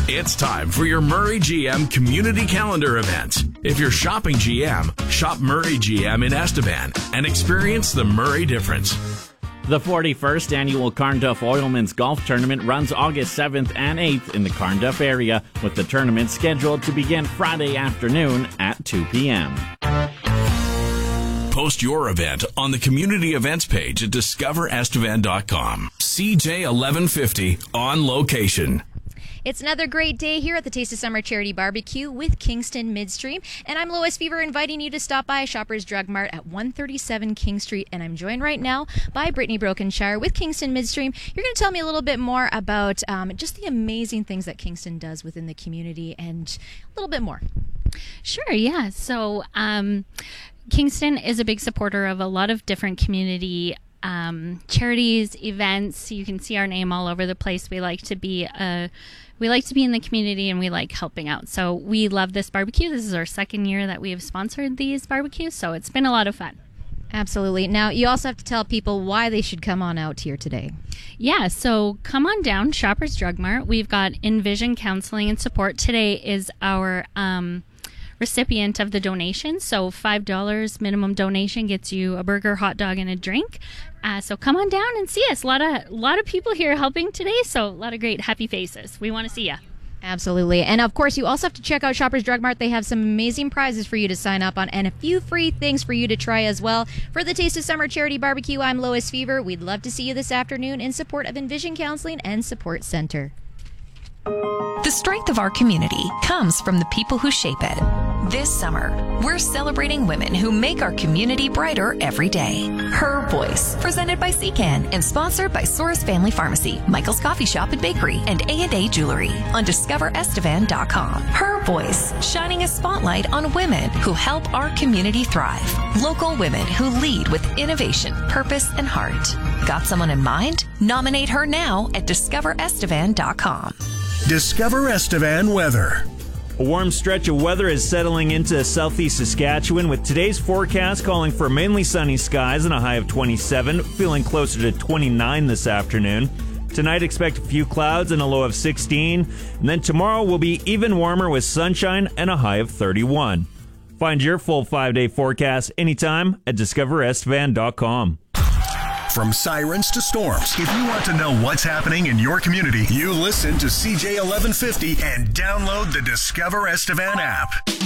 It's time for your Murray GM Community Calendar event. If you're shopping GM, shop Murray GM in Estevan and experience the Murray difference. The 41st Annual Carnduff Oilman's Golf Tournament runs August 7th and 8th in the Carnduff area, with the tournament scheduled to begin Friday afternoon at 2 p.m. Post your event on the community events page at discoverestevan.com. CJ 1150 on location. It's another great day here at the Taste of Summer Charity Barbecue with Kingston Midstream, and I'm Lois Fever inviting you to stop by Shoppers Drug Mart at 137 King Street, and I'm joined right now by Brittany Brokenshire with Kingston Midstream. You're going to tell me a little bit more about just the amazing things that Kingston does within the community and a little bit more. Sure, yeah. So Kingston is a big supporter of a lot of different community charities, events. You can see our name all over the place. We like to be in the community, and we like helping out. So we love this barbecue. This is our second year that we have sponsored these barbecues, so it's been a lot of fun. Absolutely. Now, you also have to tell people why they should come on out here today. Yeah, so come on down, Shoppers Drug Mart. We've got Envision Counseling and Support. Today is our recipient of the donation, so $5 minimum donation gets you a burger, hot dog, and a drink. So come on down and see us. A lot of people here helping today, so a lot of great happy faces. We want to see you. Absolutely. And of course, you also have to check out Shoppers Drug Mart. They have some amazing prizes for you to sign up on and a few free things for you to try as well. For the Taste of Summer Charity Barbecue, I'm Lois Fever. We'd love to see you this afternoon in support of Envision Counseling and Support Center. The strength of our community comes from the people who shape it. This summer, we're celebrating women who make our community brighter every day. Her Voice, presented by Seacan and sponsored by Soros Family Pharmacy, Michael's Coffee Shop and Bakery, and A&A Jewelry on discoverestevan.com. Her Voice, shining a spotlight on women who help our community thrive. Local women who lead with innovation, purpose, and heart. Got someone in mind? Nominate her now at discoverestevan.com. Discover Estevan weather. A warm stretch of weather is settling into southeast Saskatchewan, with today's forecast calling for mainly sunny skies and a high of 27, feeling closer to 29 this afternoon. Tonight, expect a few clouds and a low of 16, and then tomorrow will be even warmer with sunshine and a high of 31. Find your full 5-day forecast anytime at discoverestevan.com. From sirens to storms, if you want to know what's happening in your community, you listen to CJ 1150 and download the Discover Estevan app.